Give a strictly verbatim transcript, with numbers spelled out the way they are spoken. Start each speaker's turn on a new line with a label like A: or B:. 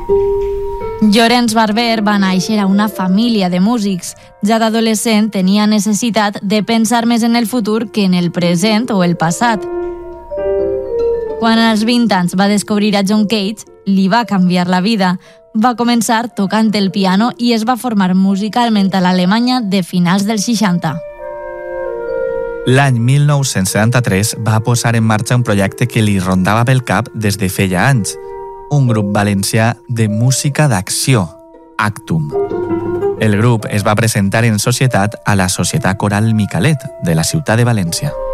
A: Llorenç Barber va néixer a una família de músics. Ja d'adolescent tenia necessitat de pensar més en el futur que en el present o el passat. Quan als vint anys va descobrir a John Cage, li va canviar la vida. Va començar tocant el piano i es va formar musicalment a l'Alemanya de finals dels seixanta.
B: L'any mil nou-cents setanta-tres va posar en marxa un projecte que li rondava pel cap des de feia anys, un grup valencià de música d'acció, Actum. El grup es va presentar en societat a la Societat Coral Micalet, de la ciutat de València.